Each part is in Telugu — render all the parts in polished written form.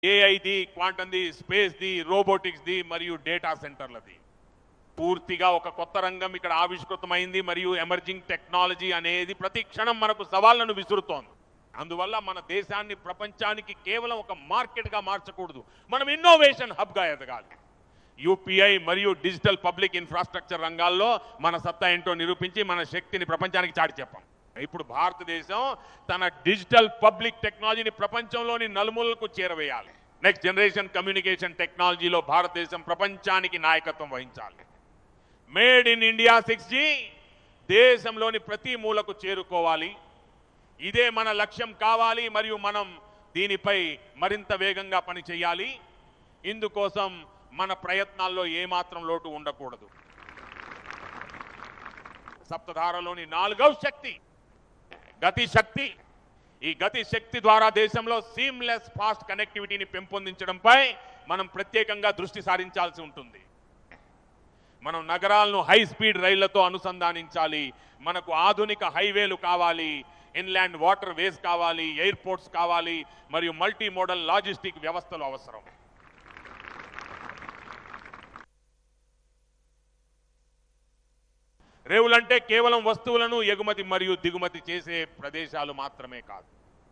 ఏఐది, క్వాంటమ్ది, స్పేస్ది, రోబోటిక్స్ది మరియు డేటా సెంటర్లది. పూర్తిగా ఒక కొత్త రంగం ఇక్కడ ఆవిష్కృతమైంది మరియు ఎమర్జింగ్ టెక్నాలజీ అనేది ప్రతి క్షణం మనకు సవాళ్లను విసురుతోంది. అందువల్ల మన దేశాన్ని ప్రపంచానికి కేవలం ఒక మార్కెట్గా మార్చకూడదు, మనం ఇన్నోవేషన్ హబ్గా ఎదగాలి. యూపీఐ మరియు డిజిటల్ పబ్లిక్ ఇన్ఫ్రాస్ట్రక్చర్ రంగాల్లో మన సత్తా ఏంటో నిరూపించి మన శక్తిని ప్రపంచానికి చాటి చెప్పాం. ఇప్పుడు భారతదేశం తన డిజిటల్ పబ్లిక్ టెక్నాలజీని ప్రపంచంలోని నలుమూలలకు చేరవేయాలి. నెక్స్ట్ జనరేషన్ కమ్యూనికేషన్ టెక్నాలజీలో భారతదేశం ప్రపంచానికి నాయకత్వం వహించాలి. మేడ్ ఇన్ ఇండియా 6G దేశంలోని ప్రతి మూలకు చేరుకోవాలి. ఇదే మన లక్ష్యం కావాలి మరియు మనం దీనిపై మరింత వేగంగా పని చేయాలి. ఇందుకోసం మన ప్రయత్నాల్లో ఏమాత్రం లోటు ఉండకూడదు. సప్తధారలోని 4వ శక్తి గతి శక్తి. ఈ గతి శక్తి ద్వారా దేశంలో సీమ్లెస్ ఫాస్ట్ కనెక్టివిటీని పెంపొందించడంపై మనం ప్రత్యేకంగా దృష్టి సారించాల్సి ఉంటుంది. మనం నగరాలను హై స్పీడ్ రైళ్లతో అనుసంధానించాలి. మనకు ఆధునిక హైవేలు కావాలి, ఇన్లాండ్ వాటర్ వేస్ కావాలి, ఎయిర్పోర్ట్స్ కావాలి మరియు మల్టీ మోడల్ లాజిస్టిక్ వ్యవస్థలు అవసరం. రేవులంటే కేవలం వస్తువులను ఎగుమతి మరియు దిగుమతి చేసే ప్రదేశాలు మాత్రమే కాదు.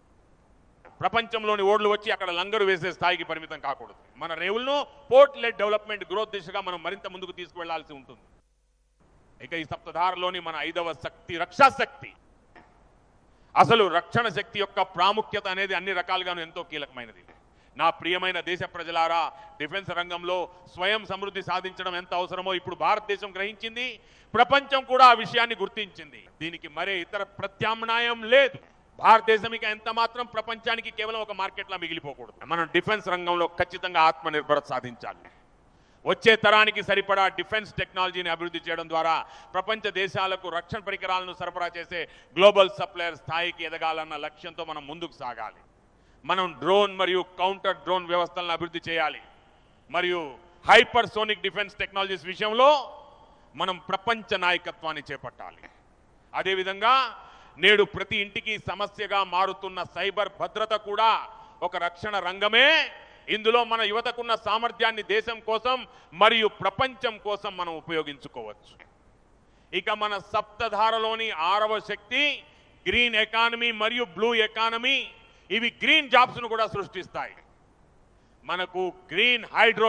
ప్రపంచంలోని ఓడ్లు వచ్చి అక్కడ లంగరు వేసే స్థాయికి పరిమితం కాకూడదు. మన రేవులను పోర్ట్ లెడ్ డెవలప్మెంట్ గ్రోత్ దిశగా మనం మరింత ముందుకు తీసుకువెళ్లాల్సి ఉంటుంది. ఇక ఈ సప్తధారలోని మన 5వ శక్తి రక్షా శక్తి. అసలు రక్షణ శక్తి యొక్క ప్రాముఖ్యత అనేది అన్ని రకాలుగాను ఎంతో కీలకమైనది. నా ప్రియమైన దేశ ప్రజలారా, డిఫెన్స్ రంగంలో స్వయం సమృద్ధి సాధించడం ఎంత అవసరమో ఇప్పుడు భారతదేశం గ్రహించింది. ప్రపంచం కూడా ఆ విషయాన్ని గుర్తించింది. దీనికి మరే ఇతర ప్రత్యామ్నాయం లేదు. భారతదేశం ఇక ఎంత మాత్రం ప్రపంచానికి కేవలం ఒక మార్కెట్లా మిగిలిపోకూడదు. మనం డిఫెన్స్ రంగంలో ఖచ్చితంగా ఆత్మనిర్భరత సాధించాలి. వచ్చే తరానికి సరిపడా డిఫెన్స్ టెక్నాలజీని అభివృద్ధి చేయడం ద్వారా ప్రపంచ దేశాలకు రక్షణ పరికరాలను సరఫరా చేసే గ్లోబల్ సప్లయర్ స్థాయికి ఎదగాలన్న లక్ష్యంతో మనం ముందుకు సాగాలి. మనం డ్రోన్ మరియు కౌంటర్ డ్రోన్ వ్యవస్థలను అభివృద్ధి చేయాలి మరియు హైపర్సోనిక్ డిఫెన్స్ టెక్నాలజీస్ విషయంలో మనం ప్రపంచ నాయకత్వాన్ని చేపట్టాలి. అదేవిధంగా నేడు ప్రతి ఇంటికి సమస్యగా మారుతున్న సైబర్ భద్రత కూడా ఒక రక్షణ రంగమే. ఇందులో మన యువతకున్న సామర్థ్యాన్ని దేశం కోసం మరియు ప్రపంచం కోసం మనం ఉపయోగించుకోవచ్చు. ఇక మన సప్తధారలోని 6వ శక్తి గ్రీన్ ఎకానమీ మరియు బ్లూ ఎకానమీ. ఇవి గ్రీన్ జాబ్స్ ను కూడా సృష్టిస్తాయి. మనకు green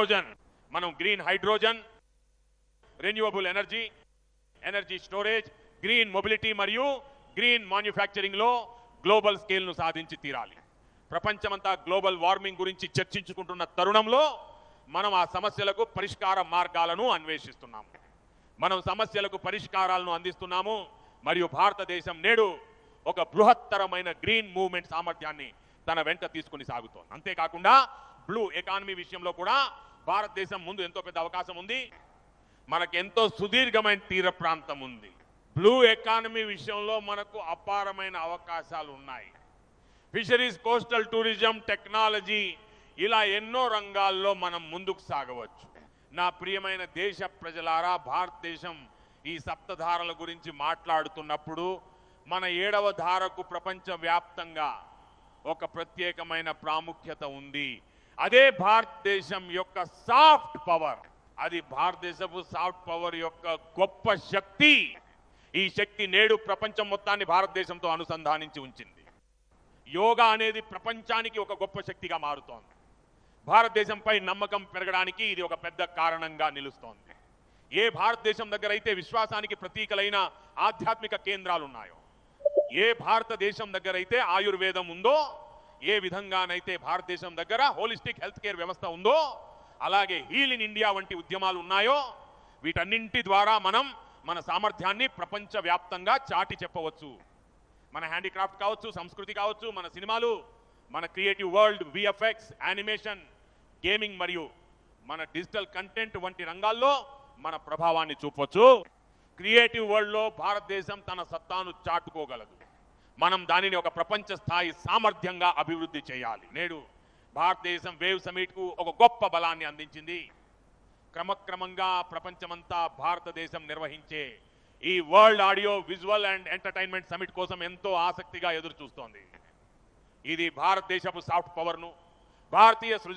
hydrogen, renewable energy, energy storage, green mobility మరియు గ్రీన్ మ్యానుఫ్యాక్చరింగ్ లో గ్లోబల్ స్కేల్ ను సాధించి తీరాలి. ప్రపంచమంతా గ్లోబల్ వార్మింగ్ గురించి చర్చించుకుంటున్న తరుణంలో మనం ఆ సమస్యలకు పరిష్కార మార్గాలను అన్వేషిస్తున్నాము. మనం సమస్యలకు పరిష్కారాలను అందిస్తున్నాము మరియు భారతదేశం నేడు ఒక బృహత్తరమైన గ్రీన్ మూవ్మెంట్ సామర్థ్యాన్ని తన వెంట తీసుకుని సాగుతోంది. అంతేకాకుండా బ్లూ ఎకానమీ విషయంలో కూడా భారతదేశం ముందు ఎంతో పెద్ద అవకాశం ఉంది. మనకెంతో సుదీర్ఘమైన తీర ప్రాంతం ఉంది. బ్లూ ఎకానమీ విషయంలో మనకు అపారమైన అవకాశాలు ఉన్నాయి. ఫిషరీస్, కోస్టల్ టూరిజం, టెక్నాలజీ, ఇలా ఎన్నో రంగాల్లో మనం ముందుకు సాగవచ్చు. నా ప్రియమైన దేశ ప్రజలారా, భారతదేశం ఈ సప్తధారల గురించి మాట్లాడుతున్నప్పుడు మన 7వ ధారకు ప్రపంచవ్యాప్తంగా ఒక ప్రత్యేకమైన ప్రాముఖ్యత ఉంది. అదే భారతదేశం యొక్క సాఫ్ట్ పవర్. అది భారతదేశపు సాఫ్ట్ పవర్ యొక్క గొప్ప శక్తి. ఈ శక్తి నేడు ప్రపంచం మొత్తాన్ని భారతదేశంతో అనుసంధానించి ఉంచింది. యోగా అనేది ప్రపంచానికి ఒక గొప్ప శక్తిగా మారుతోంది. భారతదేశంపై నమ్మకం పెరగడానికి ఇది ఒక పెద్ద కారణంగా నిలుస్తోంది. ఏ భారతదేశం దగ్గర అయితే విశ్వాసానికి ప్రతీకలైన ఆధ్యాత్మిక కేంద్రాలు ఉన్నాయో, ఏ భారతదేశం దగ్గర అయితే ఆయుర్వేదం ఉందో, ఏ విధంగానైతే భారతదేశం దగ్గర హోలిస్టిక్ హెల్త్ కేర్ వ్యవస్థ ఉందో, అలాగే హీల్ ఇన్ ఇండియా వంటి ఉద్యమాలు ఉన్నాయో, వీటన్నింటి ద్వారా మనం మన సామర్థ్యాన్ని ప్రపంచవ్యాప్తంగా చాటి చెప్పవచ్చు. మన హ్యాండీక్రాఫ్ట్ కావచ్చు, సంస్కృతి కావచ్చు, మన సినిమాలు, మన creative world, VFX, animation, gaming మరియు మన డిజిటల్ కంటెంట్ వంటి రంగాల్లో మన ప్రభావాన్ని చూపవచ్చు. క్రియేటివ్ వరల్డ్లో భారతదేశం తన సత్తాను చాటుకోగలదు. మనం దానిని ఒక ప్రపంచ స్థాయి సామర్థ్యంగా అభివృద్ధి చేయాలి. నేడు భారతదేశం వేవ్ సమిట్కు ఒక గొప్ప బలాన్ని అందించింది. క్రమక్రమంగా ప్రపంచమంతా భారతదేశం నిర్వహించే ఈ world audio visual and entertainment summit కోసం ఎంతో ఆసక్తిగా ఎదురు చూస్తోంది. ఇది భారతదేశపు సాఫ్ట్ పవర్ను, భారతీయ